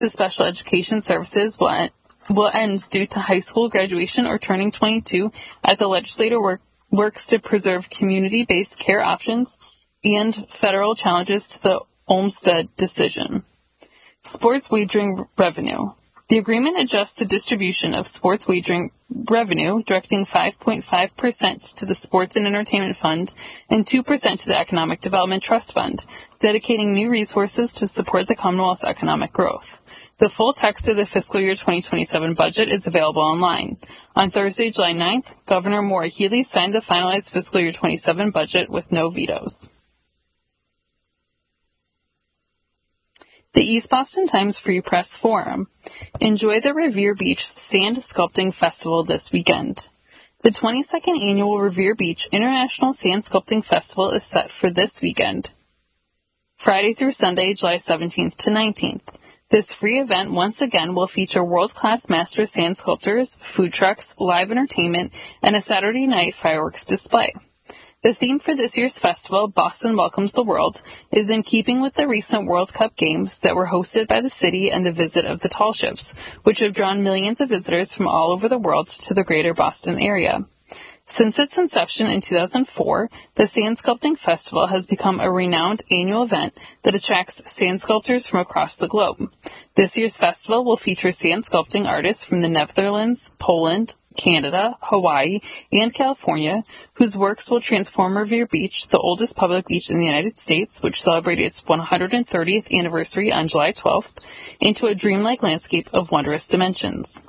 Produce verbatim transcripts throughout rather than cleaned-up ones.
The special education services will end, will end due to high school graduation or turning twenty-two as the legislature work, works to preserve community-based care options and federal challenges to the Olmstead decision. Sports wagering revenue. The agreement adjusts the distribution of sports wagering revenue, directing five point five percent to the Sports and Entertainment Fund and two percent to the Economic Development Trust Fund, dedicating new resources to support the Commonwealth's economic growth. The full text of the fiscal year twenty twenty-seven budget is available online. On Thursday, July ninth, Governor Maura Healey signed the finalized fiscal year twenty-seven budget with no vetoes. The East Boston Times Free Press Forum. Enjoy the Revere Beach Sand Sculpting Festival this weekend. The twenty-second Annual Revere Beach International Sand Sculpting Festival is set for this weekend, Friday through Sunday, July seventeenth to nineteenth. This free event once again will feature world-class master sand sculptors, food trucks, live entertainment, and a Saturday night fireworks display. The theme for this year's festival, Boston Welcomes the World, is in keeping with the recent World Cup games that were hosted by the city and the visit of the tall ships, which have drawn millions of visitors from all over the world to the greater Boston area. Since its inception in two thousand four, the Sand Sculpting Festival has become a renowned annual event that attracts sand sculptors from across the globe. This year's festival will feature sand sculpting artists from the Netherlands, Poland, Canada, Hawaii, and California, whose works will transform Revere Beach, the oldest public beach in the United States, which celebrated its one hundred thirtieth anniversary on July twelfth, into a dreamlike landscape of wondrous dimensions.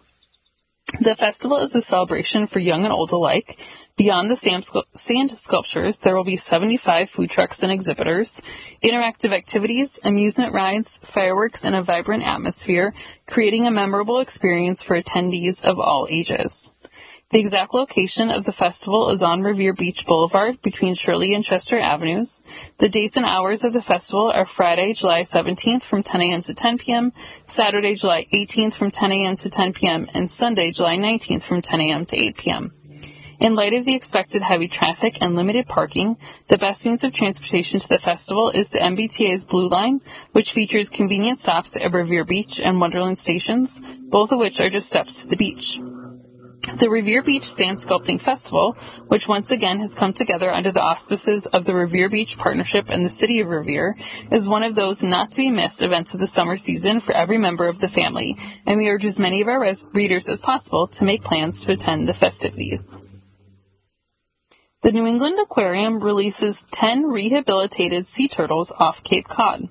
The festival is a celebration for young and old alike. Beyond the sand, scu- sand sculptures, there will be seventy-five food trucks and exhibitors, interactive activities, amusement rides, fireworks, and a vibrant atmosphere, creating a memorable experience for attendees of all ages. The exact location of the festival is on Revere Beach Boulevard between Shirley and Chester Avenues. The dates and hours of the festival are Friday, July seventeenth from ten a.m. to ten p.m., Saturday, July eighteenth from ten a.m. to ten p.m., and Sunday, July nineteenth from ten a.m. to eight p.m. In light of the expected heavy traffic and limited parking, the best means of transportation to the festival is the M B T A's Blue Line, which features convenient stops at Revere Beach and Wonderland stations, both of which are just steps to the beach. The Revere Beach Sand Sculpting Festival, which once again has come together under the auspices of the Revere Beach Partnership and the City of Revere, is one of those not-to-be-missed events of the summer season for every member of the family, and we urge as many of our res- readers as possible to make plans to attend the festivities. The New England Aquarium releases ten rehabilitated sea turtles off Cape Cod.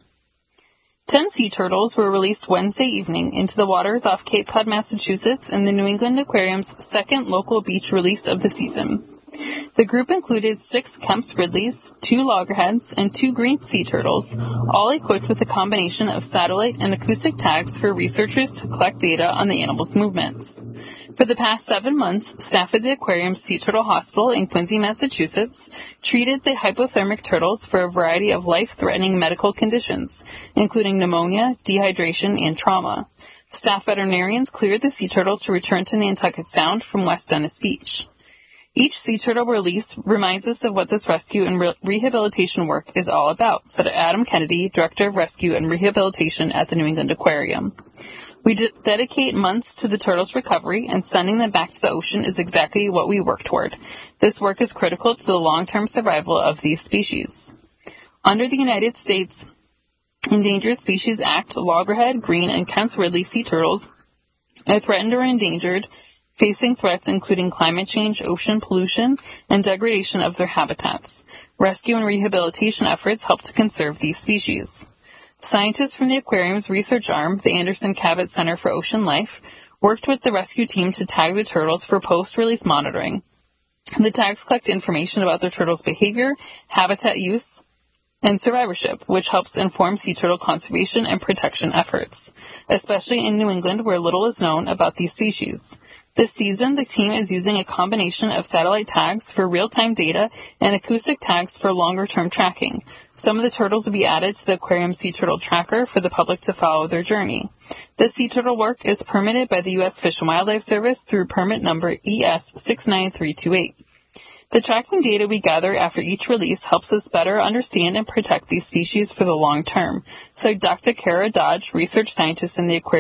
Ten sea turtles were released Wednesday evening into the waters off Cape Cod, Massachusetts, in the New England Aquarium's second local beach release of the season. The group included six Kemp's Ridleys, two loggerheads, and two green sea turtles, all equipped with a combination of satellite and acoustic tags for researchers to collect data on the animals' movements. For the past seven months, staff at the aquarium's Sea Turtle Hospital in Quincy, Massachusetts, treated the hypothermic turtles for a variety of life-threatening medical conditions, including pneumonia, dehydration, and trauma. Staff veterinarians cleared the sea turtles to return to Nantucket Sound from West Dennis Beach. Each sea turtle release reminds us of what this rescue and re- rehabilitation work is all about, said Adam Kennedy, Director of Rescue and Rehabilitation at the New England Aquarium. We d- dedicate months to the turtles' recovery, and sending them back to the ocean is exactly what we work toward. This work is critical to the long-term survival of these species. Under the United States Endangered Species Act, loggerhead, green, and Kemp's Ridley sea turtles are threatened or endangered, facing threats including climate change, ocean pollution, and degradation of their habitats. Rescue and rehabilitation efforts help to conserve these species. Scientists from the aquarium's research arm, the Anderson Cabot Center for Ocean Life, worked with the rescue team to tag the turtles for post-release monitoring. The tags collect information about the turtles' behavior, habitat use, and survivorship, which helps inform sea turtle conservation and protection efforts, especially in New England where little is known about these species. This season, the team is using a combination of satellite tags for real-time data and acoustic tags for longer-term tracking. Some of the turtles will be added to the aquarium Sea Turtle Tracker for the public to follow their journey. This sea turtle work is permitted by the U S Fish and Wildlife Service through permit number E S six nine three two eight. The tracking data we gather after each release helps us better understand and protect these species for the long term, said Doctor Kara Dodge, research scientist in the aquarium